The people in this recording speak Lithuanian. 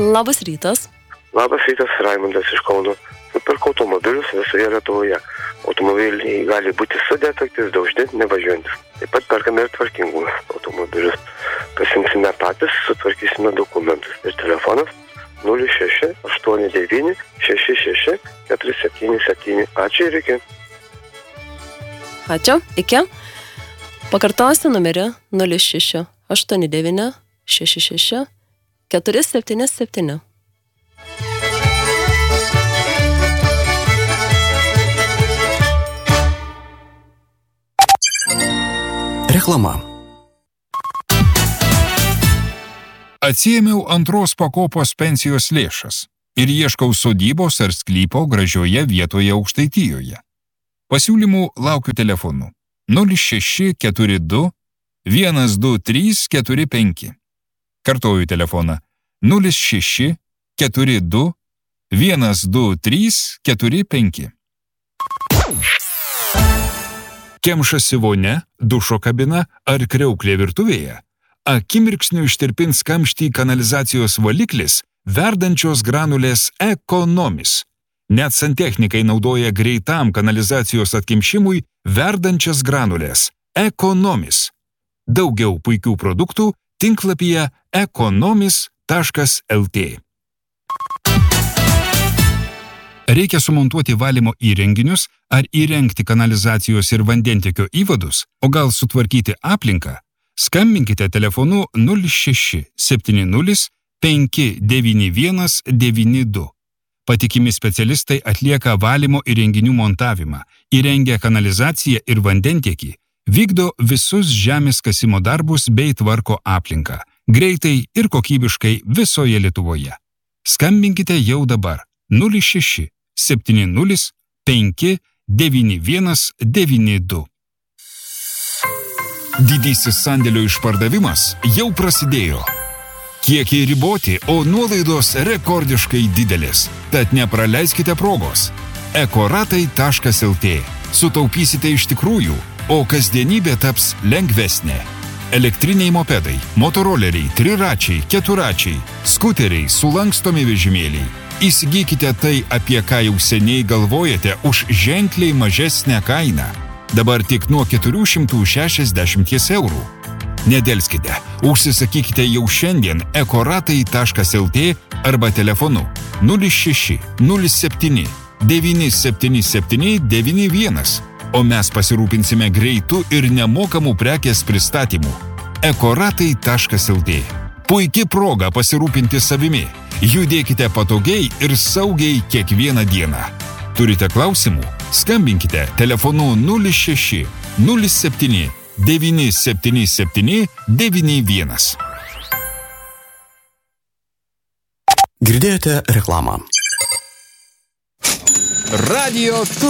Labas rytas. Labas rytas, Raimundas iš Kauno. Nupirkau automobilius visoje Lietuvoje. Automobiliai gali būti sudėtaktis, daužti, nevažiuojantis. Taip pat perkame ir tvarkingus automobilius. Pasimsime patys, sutvarkysime dokumentus. Ir telefonas 06 89 66 477. Ačiū ir iki. Ačiū, iki. Pakartosiu numerį 06 89 66 477. Reklama. Atsiėmiau antros pakopos pensijos lėšas ir ieškau sodybos ar sklypo gražioje vietoje Aukštaitijoje. Pasiūlymų laukiu telefonu 0642 12345. Kartoju telefoną 0642 12345. Kemšasi vonia, dušo kabina ar kriauklė virtuvėje? Akimirksniu ištirpins kamštį kanalizacijos valiklis verdančios granulės Ekonomis. Net santechnikai naudoja greitam kanalizacijos atkimšimui verdančias granulės Ekonomis. Daugiau puikių produktų tinklapyje ekonomis.lt. Reikia sumontuoti valymo įrenginius ar įrengti kanalizacijos ir vandentiekio įvadus, o gal sutvarkyti aplinką? Skambinkite telefonu 06 70 591 92. Patikimi specialistai atlieka valymo įrenginių montavimą, įrengia kanalizaciją ir vandentiekį, vykdo visus žemės kasimo darbus bei tvarko aplinką, greitai ir kokybiškai visoje Lietuvoje. Skambinkite jau dabar 06 70 591 92. Didysis sandėlio išpardavimas jau prasidėjo. Kiekiai riboti, o nuolaidos rekordiškai didelės. Tad nepraleiskite progos. ekoratai.lt. Sutaupysite iš tikrųjų, o kasdienybė taps lengvesnė. Elektriniai mopedai, motoroleriai, triračiai, keturačiai, skuteriai, sulankstomi vežimėliai. Įsigykite tai, apie ką jau seniai galvojate, už ženkliai mažesnę kainą. Dabar tik nuo 460 eurų. Nedelskite, užsisakykite jau šiandien ekoratai.lt arba telefonu 06 07 977 91, o mes pasirūpinsime greitų ir nemokamų prekės pristatymų. ekoratai.lt. Puiki proga pasirūpinti savimi. Judėkite patogiai ir saugiai kiekvieną dieną. Turite klausimų? Skambinkite telefonu 06 07 977 91. Girdėjote reklamą. Radio